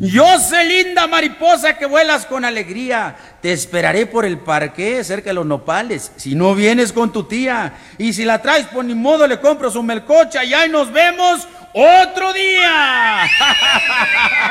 Yo sé, linda mariposa que vuelas con alegría. Te esperaré por el parque cerca de los nopales. Si no vienes con tu tía. Y si la traes, pues ni modo le compro su melcocha. Y ahí nos vemos otro día.